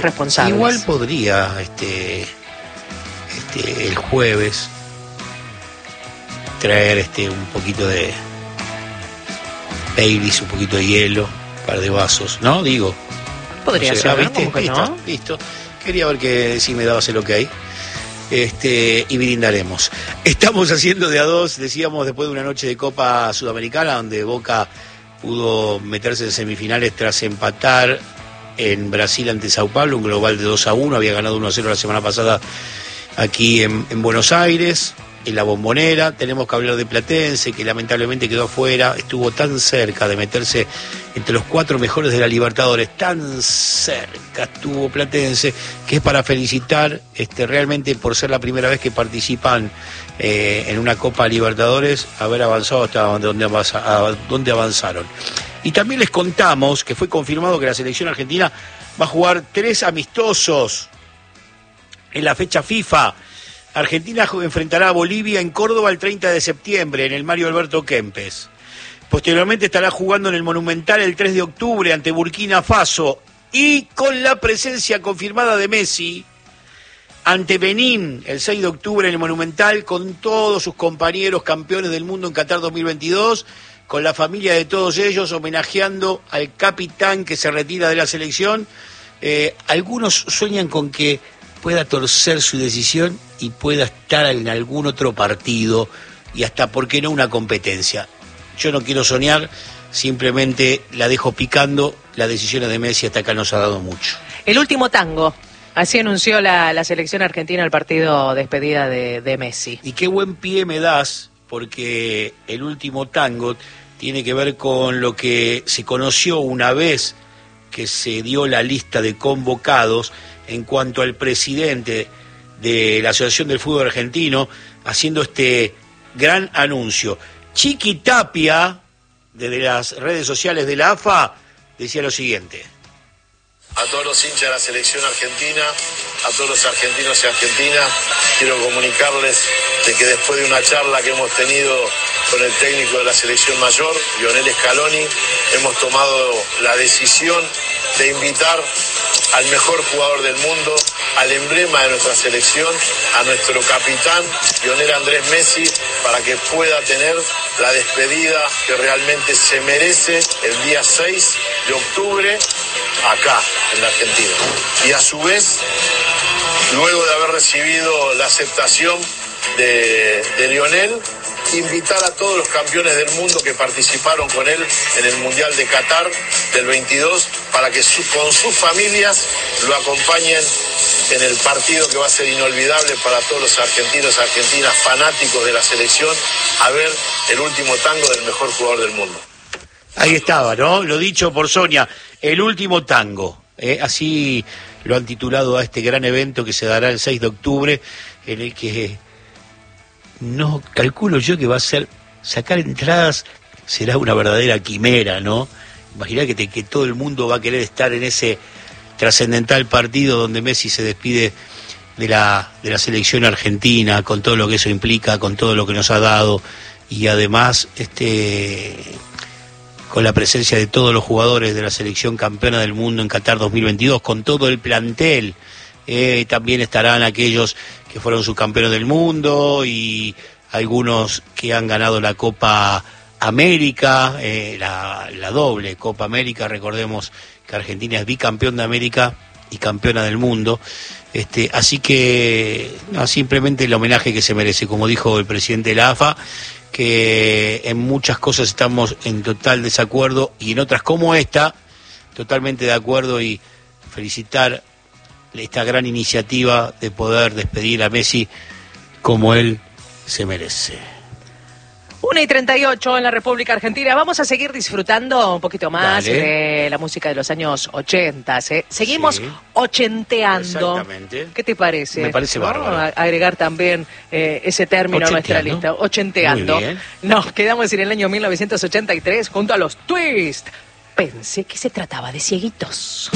responsables. Igual podría, el jueves traer un poquito de Baileys, un poquito de hielo, un par de vasos, ¿no? Digo. Podría ser, ¿viste? ¿no? Listo, listo. Quería ver que si me dabas el ok. Y brindaremos. Estamos haciendo de a dos, decíamos, después de una noche de Copa Sudamericana, donde Boca pudo meterse en semifinales tras empatar en Brasil ante Sao Paulo, un global de 2-1, había ganado 1-0 la semana pasada aquí en Buenos Aires, en la Bombonera. Tenemos que hablar de Platense, que lamentablemente quedó afuera, estuvo tan cerca de meterse entre los 4 mejores de la Libertadores, tan cerca estuvo Platense, que es para felicitar realmente por ser la primera vez que participan en una Copa Libertadores, haber avanzado hasta donde avanzaron. Y también les contamos que fue confirmado que la selección argentina va a jugar 3 amistosos en la fecha FIFA. Argentina enfrentará a Bolivia en Córdoba el 30 de septiembre, en el Mario Alberto Kempes. Posteriormente estará jugando en el Monumental el 3 de octubre ante Burkina Faso. Y con la presencia confirmada de Messi ante Benín el 6 de octubre en el Monumental, con todos sus compañeros campeones del mundo en Qatar 2022, con la familia de todos ellos, homenajeando al capitán que se retira de la selección. Algunos sueñan con que pueda torcer su decisión y pueda estar en algún otro partido y hasta, ¿por qué no?, una competencia. Yo no quiero soñar, simplemente la dejo picando. Las decisiones de Messi hasta acá nos ha dado mucho. El último tango, así anunció la selección argentina el partido despedida de Messi. Y qué buen pie me das, porque el último tango tiene que ver con lo que se conoció una vez que se dio la lista de convocados en cuanto al presidente de la Asociación del Fútbol Argentino, haciendo este gran anuncio. Chiqui Tapia, desde las redes sociales de la AFA, decía lo siguiente: a todos los hinchas de la selección argentina, a todos los argentinos y argentinas, quiero comunicarles de que después de una charla que hemos tenido con el técnico de la selección mayor, Lionel Scaloni, hemos tomado la decisión de invitar al mejor jugador del mundo, al emblema de nuestra selección, a nuestro capitán, Lionel Andrés Messi, para que pueda tener la despedida que realmente se merece el día 6 de octubre acá, en la Argentina. Y a su vez, luego de haber recibido la aceptación de Lionel, invitar a todos los campeones del mundo que participaron con él en el Mundial de Qatar del 22 para que con sus familias lo acompañen en el partido que va a ser inolvidable para todos los argentinos y argentinas fanáticos de la selección, a ver el último tango del mejor jugador del mundo. Ahí estaba, ¿no? Lo dicho por Sonia, el último tango. Así lo han titulado a este gran evento que se dará el 6 de octubre, en el que no calculo yo que va a ser sacar entradas, será una verdadera quimera, ¿no? Imagina que todo el mundo va a querer estar en ese trascendental partido donde Messi se despide de la selección argentina, con todo lo que eso implica, con todo lo que nos ha dado, y además con la presencia de todos los jugadores de la selección campeona del mundo en Qatar 2022, con todo el plantel. También estarán aquellos que fueron subcampeones del mundo y algunos que han ganado la Copa América, la doble Copa América. Recordemos que Argentina es bicampeón de América y campeona del mundo. Así que simplemente el homenaje que se merece, como dijo el presidente de la AFA, que en muchas cosas estamos en total desacuerdo y en otras, como esta, totalmente de acuerdo, y felicitar esta gran iniciativa de poder despedir a Messi como él se merece. 1:38 en la República Argentina. Vamos a seguir disfrutando un poquito más de la música de los años 80. Seguimos ochenteando. Exactamente. ¿Qué te parece? Me parece bárbaro. Agregar también ese término a nuestra lista. Ochenteando. Muy bien. Nos quedamos en el año 1983 junto a los Twist. Pensé que se trataba de cieguitos.